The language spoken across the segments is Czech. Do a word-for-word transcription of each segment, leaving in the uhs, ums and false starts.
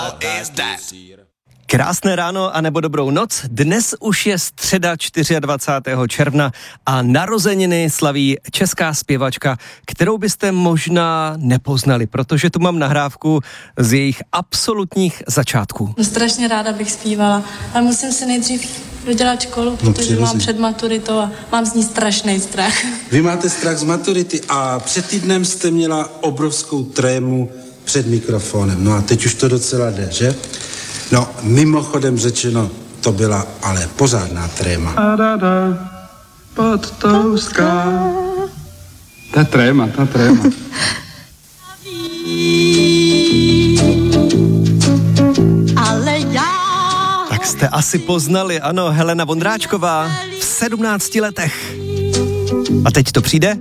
Krásné ráno a nebo dobrou noc. Dnes už je středa dvacátého čtvrtého června a narozeniny slaví česká zpěvačka, kterou byste možná nepoznali, protože tu mám nahrávku z jejich absolutních začátků. Strašně ráda bych zpívala, ale musím si nejdřív dodělat školu, protože no, mám před maturitou a mám z ní strašný strach. Vy máte strach z maturity a před týdnem jste měla obrovskou trému před mikrofonem. No a teď už to docela jde, že? No, mimochodem řečeno, to byla ale pořádná tréma. Da, da, da, pod tou ská. Ta tréma, ta tréma. Ale já... Tak jste asi poznali, ano, Helena Vondráčková v sedmnácti letech. A teď to přijde?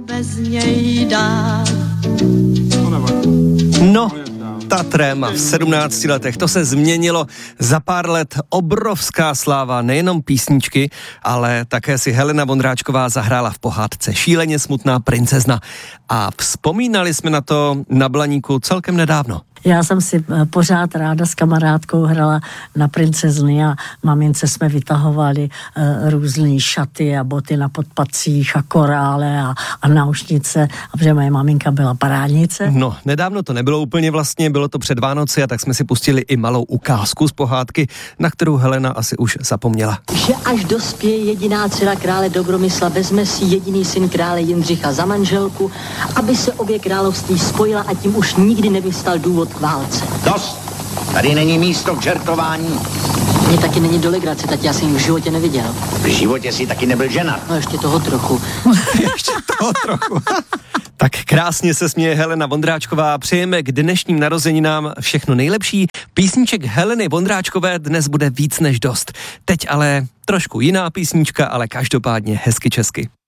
No, ta tréma v sedmnácti letech, to se změnilo za pár let, obrovská sláva, nejenom písničky, ale také si Helena Vondráčková zahrála v pohádce Šíleně smutná princezna a vzpomínali jsme na to na Blaníku celkem nedávno. Já jsem si pořád ráda s kamarádkou hrala na princezny a mamince jsme vytahovali uh, různý šaty a boty na podpacích a korále a, a náušnice, a protože moje maminka byla parádnice. No, nedávno to nebylo úplně vlastně, bylo to před Vánoci a tak jsme si pustili i malou ukázku z pohádky, na kterou Helena asi už zapomněla. Že až dospěje jediná dcera krále Dobromysla, vezme si jediný syn krále Jindřicha za manželku, aby se obě království spojila a tím už nikdy nevystal důvod k válce. Dost! Tady není místo k žertování. Mně taky není do legrace, tak já jsem ji v životě neviděl. V životě si taky nebyl ženat. No ještě toho trochu. Ještě toho trochu. Tak krásně se směje Helena Vondráčková. Přejeme k dnešním narozeninám všechno nejlepší. Písniček Heleny Vondráčkové dnes bude víc než dost. Teď ale trošku jiná písnička, ale každopádně hezky česky.